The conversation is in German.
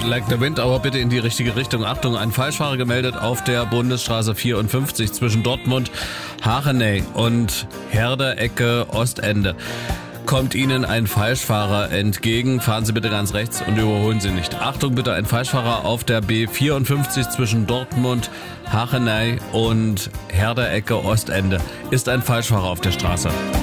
like the wind, aber bitte in die richtige Richtung. Achtung, ein Falschfahrer gemeldet auf der Bundesstraße 54 zwischen Dortmund, Hachenay und Herder Ecke Ostende. Kommt Ihnen ein Falschfahrer entgegen, fahren Sie bitte ganz rechts und überholen Sie nicht. Achtung bitte, ein Falschfahrer auf der B54 zwischen Dortmund, Hachenay und Herder Ecke Ostende. Ist ein Falschfahrer auf der Straße.